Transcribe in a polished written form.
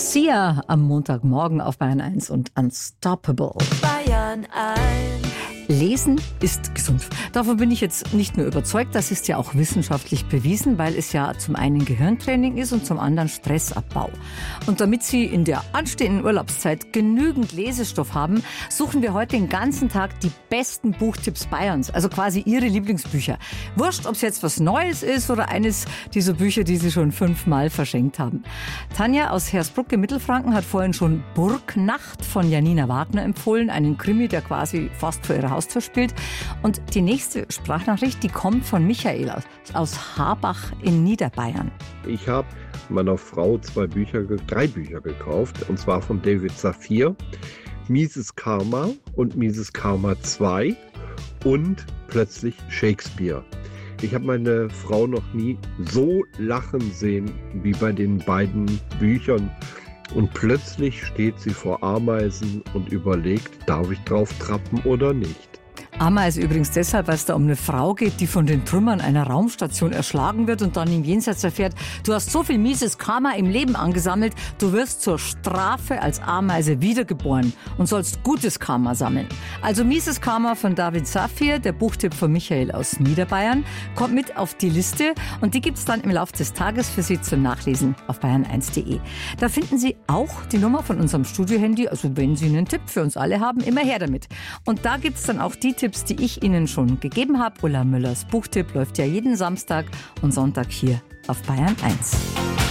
Sia am Montagmorgen auf Bayern 1 und Unstoppable. Bayern 1. Lesen ist gesund. Davon bin ich jetzt nicht nur überzeugt, das ist ja auch wissenschaftlich bewiesen, weil es ja zum einen Gehirntraining ist und zum anderen Stressabbau. Und damit Sie in der anstehenden Urlaubszeit genügend Lesestoff haben, suchen wir heute den ganzen Tag die besten Buchtipps Bayerns, also quasi Ihre Lieblingsbücher. Wurscht, ob es jetzt was Neues ist oder eines dieser Bücher, die Sie schon 5-mal verschenkt haben. Tanja aus Hersbruck im Mittelfranken hat vorhin schon Burgnacht von Janina Wagner empfohlen, einen Krimi, der quasi fast vor ihrer Haustür spielt. Und die nächste Sprachnachricht, die kommt von Michael aus Habach in Niederbayern. Ich habe meiner Frau 3 Bücher gekauft, und zwar von David Safir, Mises Karma und Mises Karma 2 und plötzlich Shakespeare. Ich habe meine Frau noch nie so lachen sehen wie bei den beiden Büchern. Und plötzlich steht sie vor Ameisen und überlegt, darf ich drauf trappen oder nicht. Ameise übrigens deshalb, weil es da um eine Frau geht, die von den Trümmern einer Raumstation erschlagen wird und dann im Jenseits erfährt, du hast so viel mieses Karma im Leben angesammelt, du wirst zur Strafe als Ameise wiedergeboren und sollst gutes Karma sammeln. Also mieses Karma von David Safir, der Buchtipp von Michael aus Niederbayern, kommt mit auf die Liste und die gibt's dann im Laufe des Tages für Sie zum Nachlesen auf bayern1.de. Da finden Sie auch die Nummer von unserem Studiohandy, also wenn Sie einen Tipp für uns alle haben, immer her damit. Und da gibt's dann auch die Tipps, die ich Ihnen schon gegeben habe. Ulla Müllers Buchtipp läuft ja jeden Samstag und Sonntag hier auf Bayern 1.